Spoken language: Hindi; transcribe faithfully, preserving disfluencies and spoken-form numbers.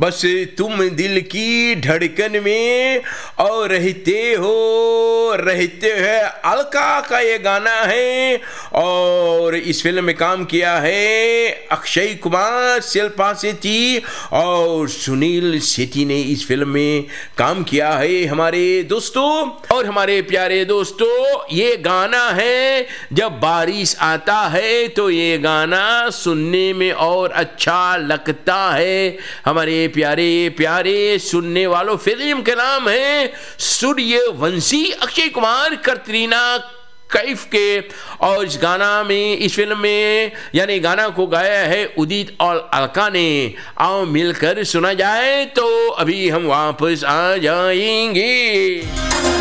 बस तुम दिल की धड़कन में और रहते हो रहते हैं अलका का ये गाना है। और इस फिल्म में काम किया है अक्षय कुमार, शिल्पा शेट्टी और सुनील शेट्टी ने इस फिल्म में काम किया है हमारे दोस्तों। और हमारे प्यारे दोस्तों, ये गाना है जब बारिश आता है तो ये गाना सुनने में और अच्छा लगता है। हमारे प्यारे प्यारे सुनने वालों, फिल्म का नाम है सूर्यवंशी, अक्षय कुमार, कटरीना कैफ के। और इस गाना में, इस फिल्म में यानी गाना को गाया है उदित और अलका ने। आओ मिलकर सुना जाए। तो अभी हम वापस आ जाएंगे।